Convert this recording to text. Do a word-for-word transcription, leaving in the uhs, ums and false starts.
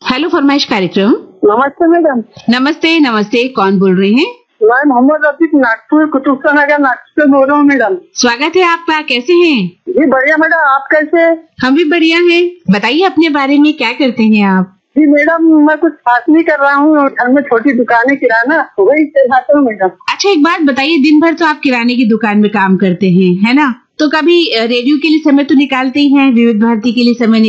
Hello फरमाइश कार्यक्रम। नमस्ते मैडम। नमस्ते नमस्ते, कौन बोल रहे हैं? मैं मोहम्मद रफीक नागपुर कुतुबशाह नगर नागपुर से बोल रहा हूँ मैडम। स्वागत है आपका, कैसे हैं? जी बढ़िया मैडम, आप कैसे? हम भी बढ़िया हैं। बताइए अपने बारे में, क्या करते हैं आप? जी मैडम, मैं कुछ खास नहीं कर रहा हूँ, घर में छोटी दुकानें किराना वही चलाता हूँ मैडम। अच्छा, एक बात बताइए, दिन भर तो आप किराने की दुकान में काम करते हैं, है ना? तो कभी रेडियो के लिए समय तो निकालते ही हैं, विविध भारती के लिए समय